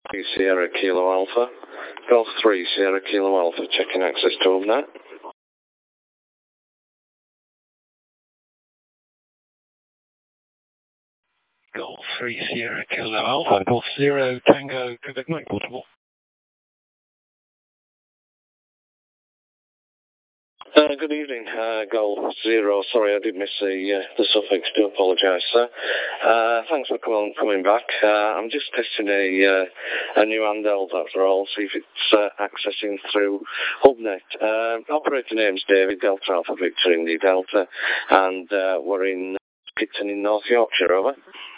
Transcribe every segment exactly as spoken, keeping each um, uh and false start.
three Sierra Kilo Alpha. Golf three Sierra Kilo Alpha, checking access to HubNet. Golf three Sierra Kilo Alpha, Golf zero Tango Quebec Mike Portable. Uh, good evening, uh, Golf Zero. Sorry, I did miss the, uh, the suffix. Do apologise, sir. Uh, thanks for coming, coming back. Uh, I'm just testing a uh, a new handheld, that's all, see if it's uh, accessing through HubNet. Uh, operator name's David, Delta Alpha Victor Indy Delta, and uh, we're in Picton in North Yorkshire, over.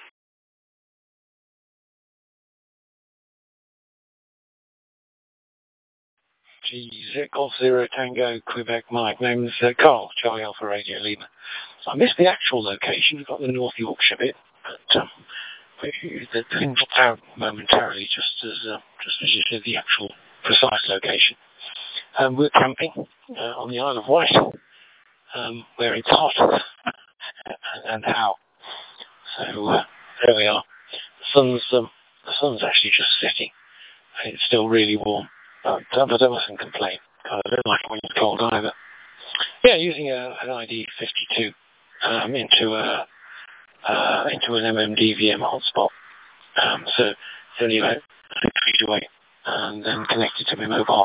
Geez, Golf Zero Tango Quebec Mike. Name's uh, Carl, Charlie Alpha Radio Lima. So I missed the actual location. We've got the North Yorkshire bit, but um, the thing dropped out momentarily, just as uh, just as you said, the actual precise location. Um, we're camping uh, on the Isle of Wight, um, where it's hot and how. So uh, there we are. The sun's um, the sun's actually just setting. It's still really warm. But, uh, but I mustn't complain. I don't like it when it's cold either. Yeah, using a, an I D fifty-two um, into a uh, into an M M D V M hotspot. Um, so it's only about six feet away, and then connected to my mobile